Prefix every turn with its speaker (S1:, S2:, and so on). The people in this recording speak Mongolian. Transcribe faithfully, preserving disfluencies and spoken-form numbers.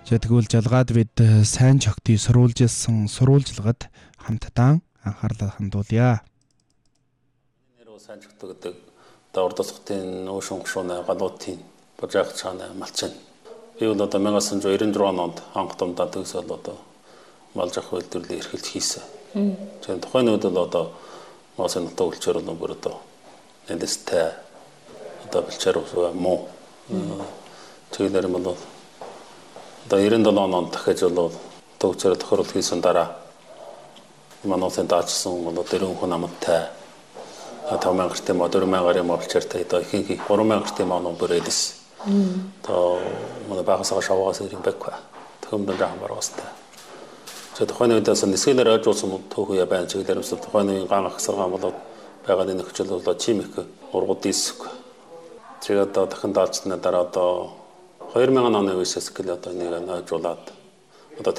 S1: За тэгвэл жалгаад бид сайн чогтыг сурвалжилсан сурвалжлагад хамтдаа анхаарлаа хандуулъя.
S2: Нэр сайн чогт гэдэг одоо урдасгатын өшөн гушууны галуутын божаах цаана малчин. Би бол одоо 천구백구십육 онд анх томдаа төгсөөл одоо малж ах үйлдвэрлэлийг эрхэлж хийсэн. Тэгэхээр тухайн үед бол одоо мосын нутаг үлчээр бол бүр одоо нэдэстэй одоо бэлчээр муу. Тэгэлэр юм бол одоо девяносто семь онд дахиж бол төгсөөр тохируулах хийсэн дараа манайсын даачсан бол дөрвөн хүн амттай таван мянган гэртээ мод дөрвөн мянган юм болчиртай одоо ихэнх гурван мянган гэртээ мод бүрээдс. То манай багасаа шавгаас ирэн бэква. Төгөмдөн жахан баруустай. За тухайн үедээс нэсгэлэр ойжуулсан төөхөе байна чиглэлэр өсөлт тухайн үеийн ган ахсаргаан болоод байгаа нэг нөхцөл болоо чимэх ургууд диск. Тэгээд одоо дахин даачсны дараа одоо хоёр мянган оны үеэс эхэл одоо нэг ойжуулаад